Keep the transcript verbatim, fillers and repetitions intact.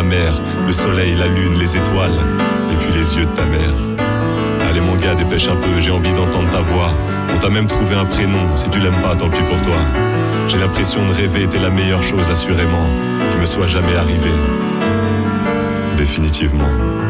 ta mère, le soleil, la lune, les étoiles, et puis les yeux de ta mère. Allez mon gars, dépêche un peu, j'ai envie d'entendre ta voix. On t'a même trouvé un prénom, si tu l'aimes pas, tant pis pour toi. J'ai l'impression de rêver, t'es la meilleure chose assurément qui me soit jamais arrivée. Définitivement.